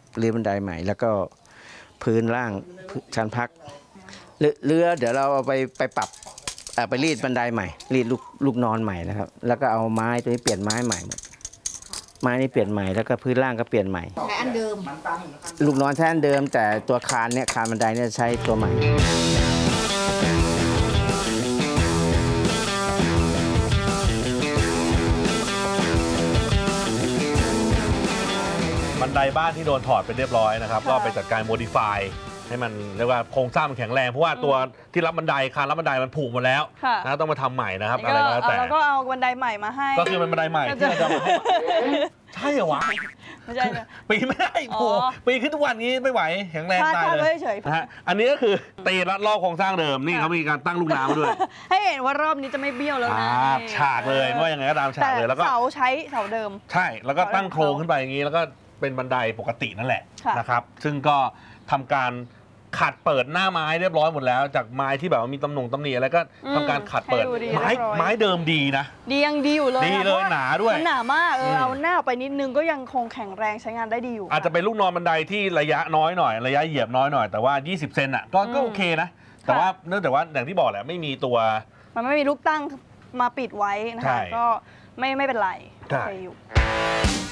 รื้อบันไดใหม่แล้วก็พื้นล่างชั้นพักเรือเดี๋ยวเราเอาไปปรับไปรีดบันไดใหม่รีดลูกนอนใหม่นะครับแล้วก็เอาไม้ตัวนี้เปลี่ยนไม้ใหม่ไม้นี่เปลี่ยนใหม่แล้วก็พื้นล่างก็เปลี่ยนใหม่ใช้อันเดิมลูกนอนใช้อันเดิมแต่ตัวคานคานบันไดเนี่ยใช้ตัวใหม่บันไดบ้านที่โดนถอดไปเรียบร้อยนะครับก็ไปจัดการโมดิฟายให้มันเรียกว่าโครงสร้างมันแข็งแรงเพราะว่าตัวที่รับบันไดคานรับบันไดมันผุหมดแล้วนะต้องมาทำใหม่นะครับอะไรก็แล้วแต่เราก็เอาบันไดใหม่มาให้ก็คือเป็นบันไดใหม่ที่เราจะใช่เหรอวะไม่ใช่ปีนไม่ได้โผล่ปีนขึ้นทุกวันนี้ไม่ไหวแข็งแรงตายเลยนะฮะอันนี้ก็คือตีรัดรอบโครงสร้างเดิมนี่เขามีการตั้งลูกน้ำด้วยให้เห็นว่ารอบนี้จะไม่เบี้ยวแล้วนะฉากเลยว่ายังไงก็ตามฉากเลยแล้วก็เสาใช้เสาเดิมใช่แล้วก็ตั้งโครงขึ้นไปอย่างนี้แล้วก็เป็นบันไดปกตินั่นแหละนะครับซึ่งก็ทำการขัดเปิดหน้าไม้เรียบร้อยหมดแล้วจากไม้ที่แบบว่ามีตำหนิอะไรก็ทำการขัดเปิดไม้เดิมดีนะดียังดีอยู่เลยดีเลยหนาด้วยมันหนามากเอาหน้าออกไปนิดนึงก็ยังคงแข็งแรงใช้งานได้ดีอยู่อาจจะเป็นลูกนอนบันไดที่ระยะน้อยหน่อยระยะเหยียบน้อยหน่อยแต่ว่า20เซนอ่ะก็โอเคนะแต่ว่าเนื่องจากว่าอย่างที่บอกแหละไม่มีตัวมันไม่มีลูกตั้งมาปิดไว้นะคะก็ไม่เป็นไรโอเคอยู่